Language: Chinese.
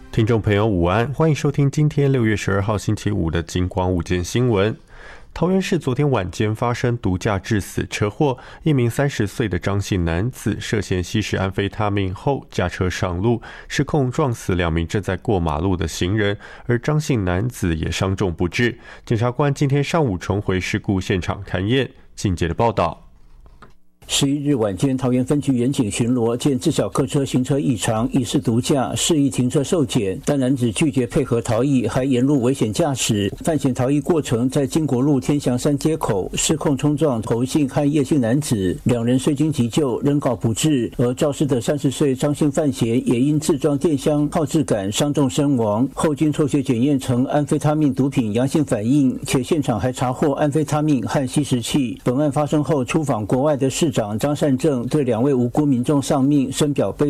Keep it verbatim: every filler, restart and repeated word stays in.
听众朋友午安，欢迎收听今天六月十二号星期五的金广午间新闻。桃园市昨天晚间发生毒驾致死车祸，一名三十岁的张姓男子涉嫌吸食安非他命后驾车上路，失控撞死两名正在过马路的行人，而张姓男子也伤重不治。检察官今天上午重回事故现场勘验。进阶的报道。 十一日晚间，桃园分局员警巡逻，见自小客车行车异常，疑似毒驾，示意停车受检，但男子拒绝配合逃逸，还沿路危险驾驶。犯险逃逸过程在金国路天祥山街口失控冲撞侯姓和叶姓男子，两人虽经急救，仍告不治。而肇事的三十岁张姓犯嫌也因自撞电箱耗质感伤重身亡，后经抽血检验呈安非他命毒品阳性反应，且现场还查获安非他命和吸食器。本案发生后，出访国外的市长张善政对两位无辜民众丧命深表悲